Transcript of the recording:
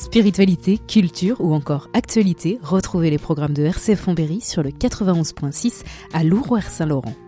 Spiritualité, culture ou encore actualité, retrouvez les programmes de RCF Fonberry sur le 91.6 à Louroer-Saint-Laurent.